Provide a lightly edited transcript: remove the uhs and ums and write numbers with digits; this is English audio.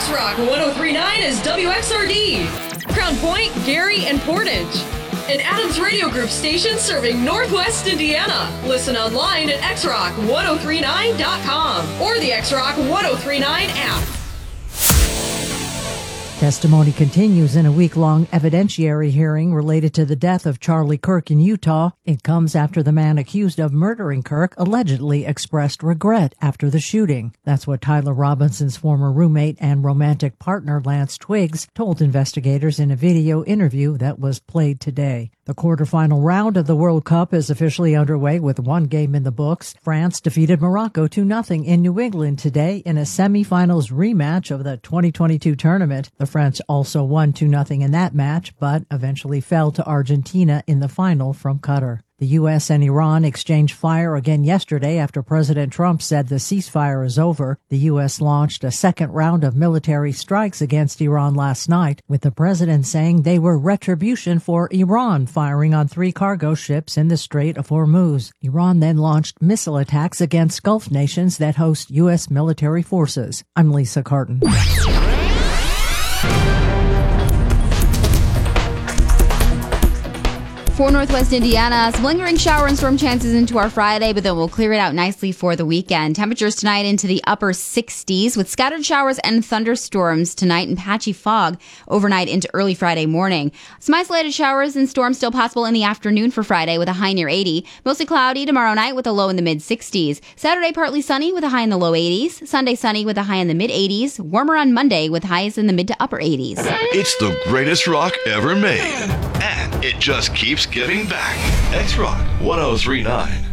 X-Rock 1039 is WXRD. Crown Point, Gary, and Portage. An Adams Radio Group station serving Northwest Indiana. Listen online at xrock1039.com or the X-Rock 1039 app. Testimony continues in a week-long evidentiary hearing related to the death of Charlie Kirk in Utah. It comes after the man accused of murdering Kirk allegedly expressed regret after the shooting. That's what Tyler Robinson's former roommate and romantic partner Lance Twiggs told investigators in a video interview that was played today. The quarterfinal round of the World Cup is officially underway with one game in the books. France defeated Morocco 2-0 in New England today in a semifinals rematch of the 2022 tournament. The French also won 2-0 in that match, but eventually fell to Argentina in the final from Qatar. The U.S. and Iran exchanged fire again yesterday after President Trump said the ceasefire is over. The U.S. launched a second round of military strikes against Iran last night, with the president saying they were retribution for Iran firing on 3 cargo ships in the Strait of Hormuz. Iran then launched missile attacks against Gulf nations that host U.S. military forces. I'm Lisa Carton. For Northwest Indiana, some lingering shower and storm chances into our Friday, but then we'll clear it out nicely for the weekend. Temperatures tonight into the upper 60s with scattered showers and thunderstorms tonight and patchy fog overnight into early Friday morning. Some isolated showers and storms still possible in the afternoon for Friday with a high near 80. Mostly cloudy tomorrow night with a low in the mid 60s. Saturday partly sunny with a high in the low 80s. Sunday sunny with a high in the mid 80s. Warmer on Monday with highs in the mid to upper 80s. It's the greatest rock ever made. And it just keeps giving back. X-Rock 1039.